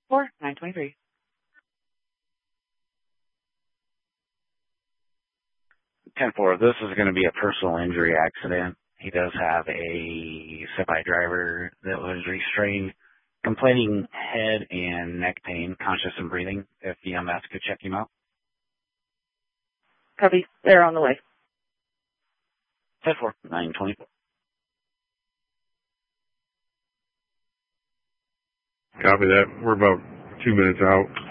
4-923. 10-4, this is going to be a personal injury accident. He does have a semi-driver that was restrained, complaining head and neck pain, conscious and breathing. If EMS could check him out. Copy. They're on the way. 10-4, 924. Copy that. We're about 2 minutes out.